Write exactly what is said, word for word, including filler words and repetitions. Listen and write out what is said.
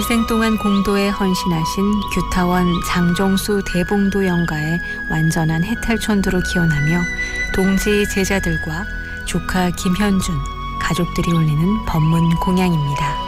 일생 동안 공도에 헌신하신 규타원 장정수 대봉도 영가의 완전한 해탈천도로 기원하며 동지 제자들과 조카 김현준, 가족들이 올리는 법문 공양입니다.